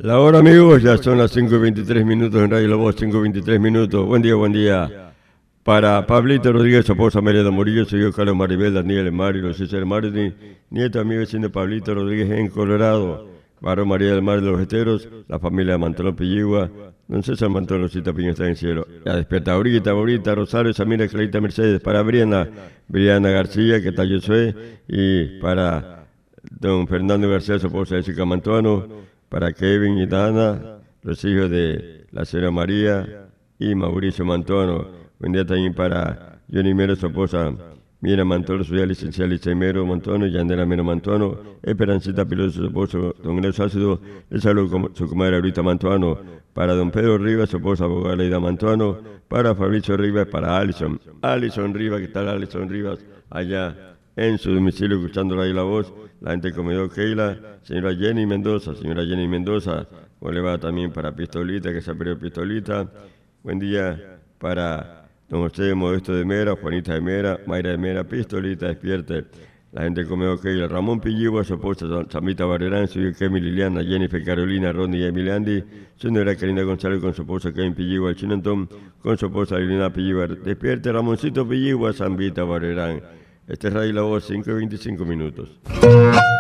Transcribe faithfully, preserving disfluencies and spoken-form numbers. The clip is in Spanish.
La hora, amigos, ya son las cinco y veintitrés minutos en Radio La Voz, cinco y veintitrés minutos. Buen día, buen día. Para Pablito Rodríguez, su esposa María de Murillo, su hijo Carlos Maribel, Daniel Mario, César Martín, nieto, amigo vecino de Pablito Rodríguez en Colorado. Varón María del Mar de los Esteros, la familia Mantolón Pilligua, don César Mantolón Cita Piño está en el cielo. Ya despierta ahorita, ahorita, Rosario, Samira, Clarita Mercedes, para Briana, Briana García, que está yo soy, y para don Fernando García, su esposa Jessica Mantuano, para Kevin y Dana, los hijos de la señora María y Mauricio Mantuano. Buen día también para Johnny Mero, su esposa Mira Mantuano, su hija licenciada Licey Mero Mantuano, Yandera Mero Mantuano, Esperancita Piloto, su esposo don Greso Ácido, el saludo con su comadre Aurita Mantuano, para don Pedro Rivas, su esposa abogada Leida Mantuano, para Fabricio Rivas, para Alison, Alison Rivas, que tal Alison Rivas, allá en su domicilio escuchando Radio La Voz, la gente del comedor Keila, señora Jenny Mendoza, señora Jenny Mendoza, ¿cómo le va también para Pistolita, que se ha perdido Pistolita? Buen día para don José Modesto de Mera, Juanita de Mera, Mayra de Mera, Pistolita, despierte. La gente del comedor Keila, Ramón Pilligua, su esposa Samita Barrerán, su hija Kemi Liliana, Jennifer Carolina, Ronnie y Emily Andy, su señora Karina González con su esposa Kemi Pilligua, el Chino Antón, con su esposa Liliana Pilligua. Despierte Ramoncito Pilligua, Samita Barrerán. Este es Radio La Voz, cinco y veinticinco minutos.